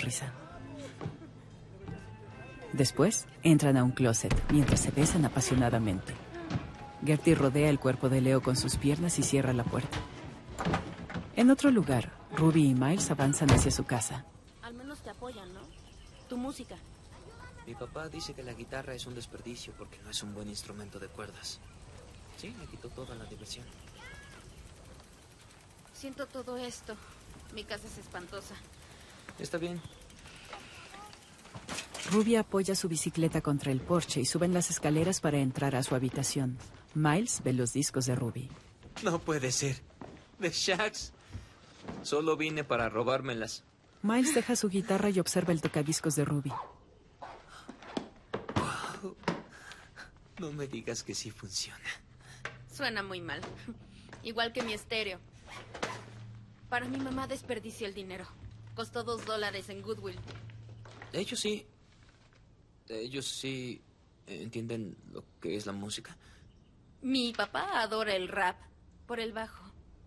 sonrisa. Después, entran a un closet, mientras se besan apasionadamente. Gertie rodea el cuerpo de Leo con sus piernas y cierra la puerta. En otro lugar, Ruby y Miles avanzan hacia su casa. Al menos te apoyan, ¿no? Tu música. Mi papá dice que la guitarra es un desperdicio porque no es un buen instrumento de cuerdas. Sí, me quitó toda la diversión. Siento todo esto. Mi casa es espantosa. Está bien. Ruby apoya su bicicleta contra el porche y suben las escaleras para entrar a su habitación. Miles ve los discos de Ruby. No puede ser. ¿De Shax? Solo vine para robármelas. Miles deja su guitarra y observa el tocadiscos de Ruby. Wow. No me digas que sí funciona. Suena muy mal. Igual que mi estéreo. Para mi mamá desperdició el dinero. Costó $2 en Goodwill. Ellos sí entienden lo que es la música. Mi papá adora el rap. Por el bajo.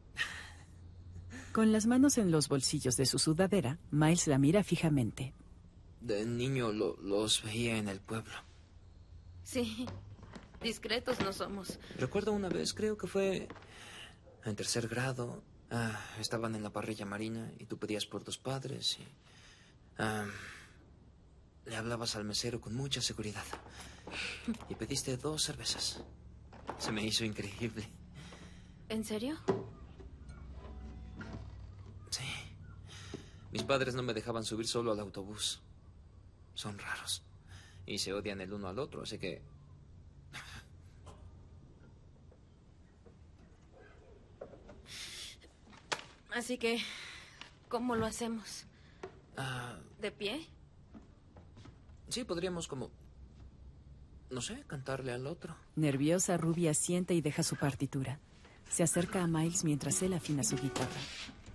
Con las manos en los bolsillos de su sudadera, Miles la mira fijamente. De niño los veía en el pueblo. Sí. Discretos no somos. Recuerdo una vez, creo que fue en tercer grado. Estaban en la parrilla marina y tú pedías por tus padres y... le hablabas al mesero con mucha seguridad. Y pediste 2 cervezas. Se me hizo increíble. ¿En serio? Sí. Mis padres no me dejaban subir solo al autobús. Son raros. Y se odian el uno al otro, así que... Así que, ¿cómo lo hacemos? ¿De pie? Sí, podríamos como... no sé, cantarle al otro. Nerviosa, Ruby asiente y deja su partitura. Se acerca a Miles mientras él afina su guitarra.